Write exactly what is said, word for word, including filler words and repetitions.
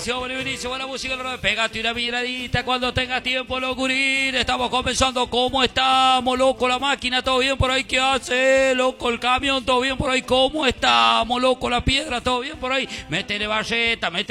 buenísimo, buenísimo, buena música. Pégate una miradita cuando tengas tiempo, locurín. Estamos comenzando. ¿Cómo estamos, loco? La máquina, ¿todo bien por ahí? ¿Qué hace, loco? El camión, ¿todo bien por ahí? ¿Cómo estamos, loco? La piedra, ¿todo bien por ahí? Métele barreta, métele.